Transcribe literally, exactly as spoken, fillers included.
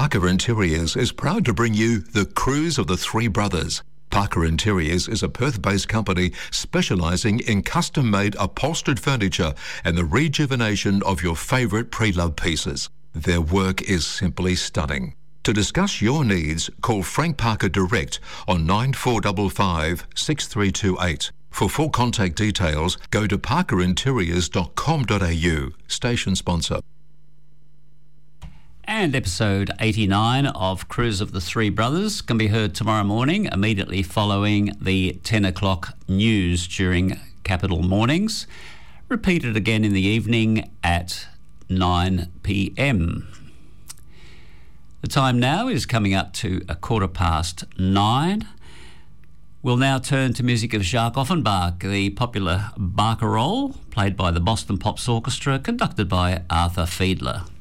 Parker Interiors is proud to bring you The Cruise of the Three Brothers. Parker Interiors is a Perth-based company specialising in custom-made upholstered furniture and the rejuvenation of your favourite pre-loved pieces. Their work is simply stunning. To discuss your needs, call Frank Parker direct on nine four five five, six three two eight. For full contact details, go to parker interiors dot com dot a u. Station sponsor. And episode eighty-nine of Cruise of the Three Brothers can be heard tomorrow morning, immediately following the ten o'clock news during Capital Mornings. Repeated again in the evening at nine p m. The time now is coming up to a quarter past nine. We'll now turn to music of Jacques Offenbach, the popular barcarolle, played by the Boston Pops Orchestra, conducted by Arthur Fiedler.